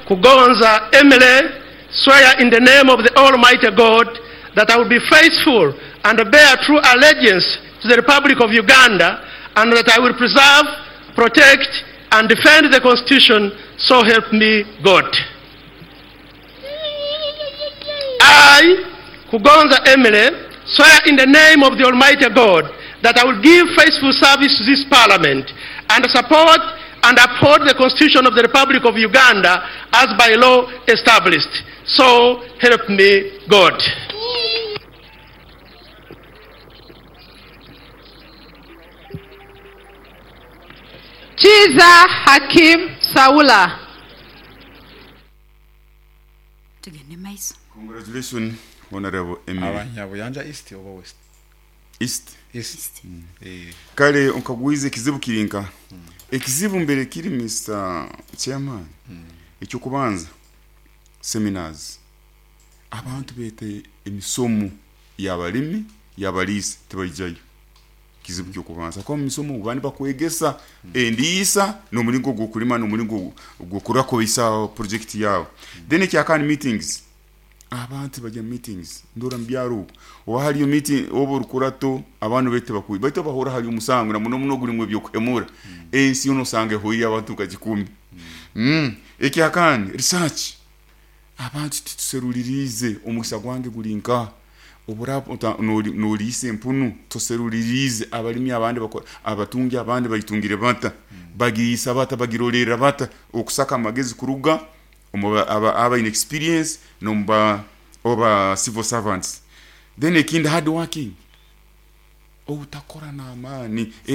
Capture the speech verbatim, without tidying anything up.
Kugonza Emily, swear in the name of the Almighty God that I will be faithful and bear true allegiance to the Republic of Uganda, and that I will preserve, protect, and defend the Constitution, so help me God. I, Kugonza Emily, swear in the name of the Almighty God that I will give faithful service to this Parliament and support and uphold the Constitution of the Republic of Uganda as by law established. So help me God. Chiza Hakim Saula. Congratulations, Honorable Emily. Abanyabuyanja East or West? East. East. Mm. Eh. Kale unkagwize kizibu kirinka. Mm. Ekizibu mbere kiri Mister Chairman. Mm. Ekyo kubanza seminars. Abantu bete emisomo y'abalimi y'abalisi tebayijayo. Kizibu kyo kubanza kwa misomo bandi bakwegesa mm. endisa no mulingo gukulima no mulingo gukurako bisa project yawo. Mm. Then ekyakani meetings. Abantu bajya meetings ndora mbyaro oba hali meeting obo rukurato abantu bete bakuyi baito bahora hali umusango na muno muno guri mwe byo kwemura mm. ensi uno sange hoyi abantu kajikumbi mm, mm. Eki akani research abantu tuserulirize omukisa gwange gurinka oburapo no lise mpunu tuserulirize abalimi abandi bakora abatungi abandi bayitungire bata mm. bagiyisa bata bagirolera bata okusaka magezi kuruga aba aba inexperience number over civil servants then a kind hard working oh takora na amani.